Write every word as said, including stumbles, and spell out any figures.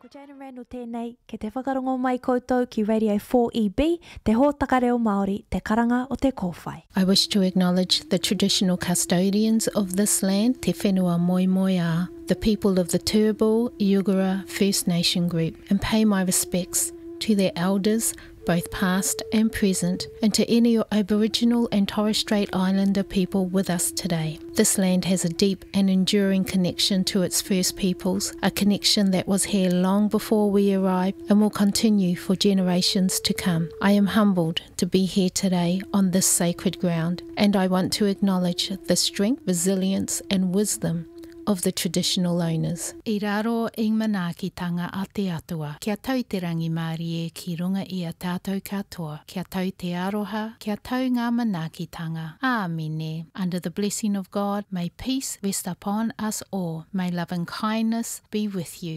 Ko Jane Randall tēnei, ke te whakarongo mai koutou ki Radio four E B, te hōtaka reo Māori, te karanga o te kōwhai. I wish to acknowledge the traditional custodians of this land, Te Whenua Moemoeā, the people of the Turrbal Yugara First Nation group, and pay my respects to their elders, both past and present, and to any Aboriginal and Torres Strait Islander people with us today. This land has a deep and enduring connection to its first peoples, a connection that was here long before we arrived and will continue for generations to come. I am humbled to be here today on this sacred ground, and I want to acknowledge the strength, resilience and wisdom of the traditional owners. I raro i manaakitanga a te atua, kia tau te rangi Māori e ki runga i a tātou katoa, kia tau te aroha, kia tau ngā manaakitanga. Āmine. Under the blessing of God, may peace rest upon us all. May love and kindness be with you.